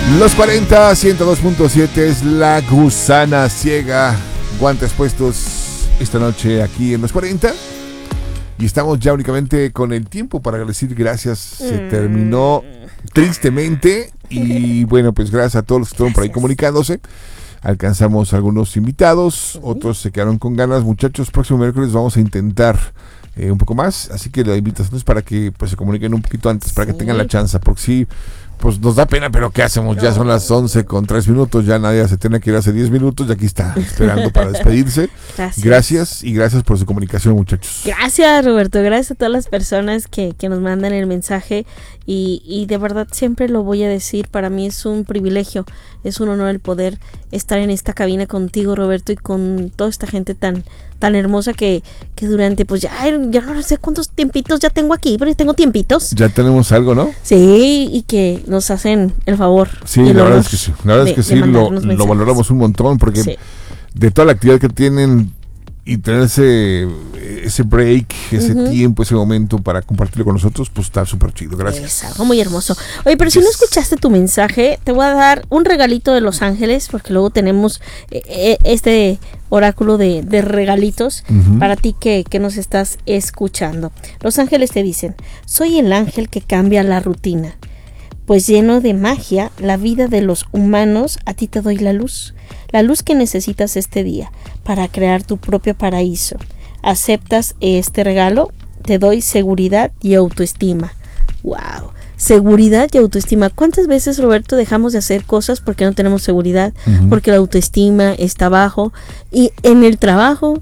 Los 40, 102.7 es La Gusana Ciega. Guantes puestos esta noche aquí en Los 40. Y estamos ya únicamente con el tiempo para decir gracias. Se terminó tristemente. Y bueno, pues gracias a todos los que estuvieron por ahí comunicándose. Alcanzamos algunos invitados, otros se quedaron con ganas. Muchachos, próximo miércoles vamos a intentar un poco más. Así que la invitación es para que pues se comuniquen un poquito antes, para que tengan la chance. Porque sí, pues nos da pena, pero ¿qué hacemos? Ya son las 11:03, ya nadie se tiene que ir hace 10 minutos y aquí está esperando para despedirse. Gracias y gracias por su comunicación, muchachos. Gracias, Roberto, gracias a todas las personas que nos mandan el mensaje y de verdad siempre lo voy a decir, para mí es un privilegio, es un honor el poder estar en esta cabina contigo, Roberto, y con toda esta gente tan hermosa que durante, pues ya no sé cuántos tiempitos ya tengo aquí, pero tengo tiempitos. Ya tenemos algo, ¿no? Sí, y que nos hacen el favor. Sí, la verdad es que sí. La verdad es que sí, lo valoramos un montón porque de toda la actividad que tienen y tener ese break, ese tiempo, ese momento para compartirlo con nosotros, pues está súper chido. Gracias. Es algo muy hermoso. Oye, pero si no escuchaste tu mensaje, te voy a dar un regalito de Los Ángeles, porque luego tenemos este oráculo de regalitos para ti que nos estás escuchando. Los ángeles te dicen: soy el ángel que cambia la rutina, pues lleno de magia la vida de los humanos, a ti te doy la luz que necesitas este día para crear tu propio paraíso. ¿Aceptas este regalo? Te doy seguridad y autoestima. ¡Wow! Seguridad y autoestima. ¿Cuántas veces, Roberto, dejamos de hacer cosas porque no tenemos seguridad? Porque la autoestima está bajo. Y en el trabajo,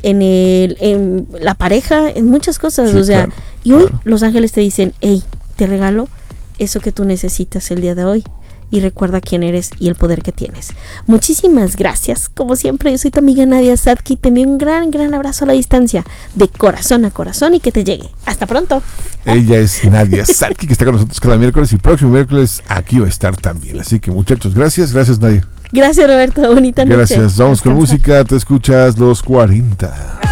en la pareja, en muchas cosas. Sí, claro, y hoy los ángeles te dicen: hey, te regalo eso que tú necesitas el día de hoy. Y recuerda quién eres y el poder que tienes. Muchísimas gracias. Como siempre, yo soy tu amiga Nadia Sadki. Te envío un gran abrazo a la distancia, de corazón a corazón, y que te llegue. Hasta pronto. Ella es Nadia Sadki, que está con nosotros cada miércoles, y próximo miércoles aquí va a estar también. Así que, muchachos, gracias Nadia. Gracias, Roberto. Bonita noche. Gracias. Vamos con música. Te escuchas Los 40.